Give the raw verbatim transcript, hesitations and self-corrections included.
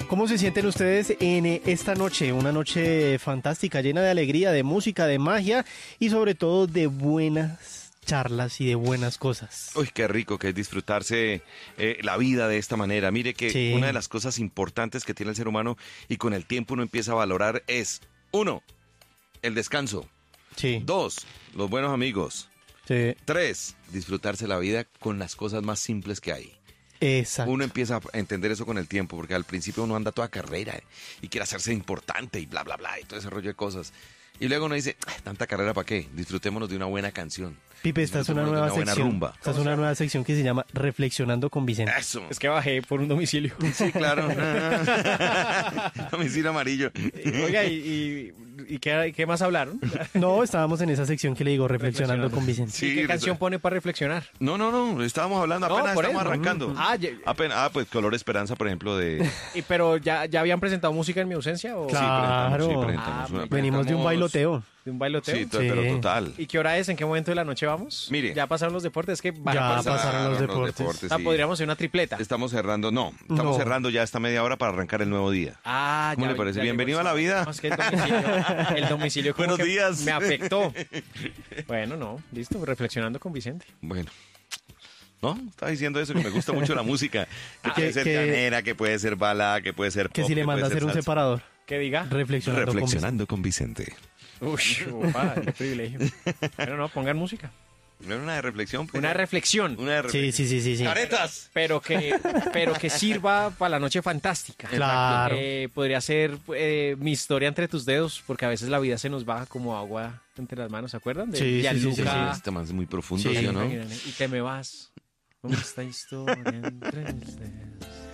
¿Cómo se sienten ustedes en eh, esta noche? Una noche fantástica, llena de alegría, de música, de magia y sobre todo de buenas charlas y de buenas cosas. Uy, qué rico que es disfrutarse eh, la vida de esta manera. Mire que Sí. una de las cosas importantes que tiene el ser humano y con el tiempo uno empieza a valorar es, uno, el descanso. Sí. Dos, los buenos amigos. Sí. Tres, disfrutarse la vida con las cosas más simples que hay. Exacto. Uno empieza a entender eso con el tiempo, porque al principio uno anda toda carrera y quiere hacerse importante y bla, bla, bla, y todo ese rollo de cosas. Y luego uno dice, "Ay, tanta carrera para qué, disfrutémonos de una buena canción. Pipe, esta es una Disfrutémonos de nueva una buena sección. rumba". Esta es una nueva sección que se llama Reflexionando con Vicente. Eso. Es que bajé por un domicilio. Sí, claro. Domicilio amarillo. Oiga, ¿y, y, y qué, qué más hablaron? No, estábamos en esa sección que le digo Reflexionando con Vicente. Sí, ¿Y qué re- canción pone para reflexionar? No, no, no, estábamos hablando, No, apenas por estamos eso. arrancando. Ah, ya- Apenas, ah, pues Color Esperanza, por ejemplo, de... ¿Y, pero ya, ya habían presentado música en mi ausencia? ¿O? Claro. Sí, presentamos, sí, presentamos Ah, una- Venimos de un presentamos- bailoteo. ¿De un bailoteo? Sí, to- Sí. pero total. ¿Y qué hora es? ¿En qué momento de la noche vamos? Mire. Ya pasaron los deportes. Es que van Ya a pasar. pasaron los deportes. Ah, sí. podríamos hacer una tripleta. Estamos cerrando, no, estamos No. cerrando ya esta media hora para arrancar el nuevo día. Ah, ¿Cómo ya, le parece? ya Bienvenido llegó a la el- vida. No, es que el domicilio, el domicilio como Buenos que días. me afectó. Bueno, no, listo, reflexionando con Vicente. Bueno. No, estaba diciendo eso, que me gusta mucho la música. Que Ah, puede que- ser que- llanera, que puede ser balada, que puede ser Que pop, si le que manda a puede hacer un salsa. separador. ¿Qué diga? Reflexionando, Reflexionando con Vicente. Uy, ufa, qué privilegio. Pero no, pongan música. ¿No era una de reflexión? pues? Una reflexión, Una de con Vicente. Sí, reflexión. sí, sí, sí, sí. ¡Caretas! pero que, pero que sirva para la noche fantástica. Claro. Eh, podría ser eh, mi historia entre tus dedos, porque a veces la vida se nos baja como agua entre las manos, ¿se acuerdan? De Sí, sí, sí, sí, Gianluca. Este man es muy profundo, Sí. ¿sí o no? Y te me vas. ¿Cómo está historia entre mis dedos?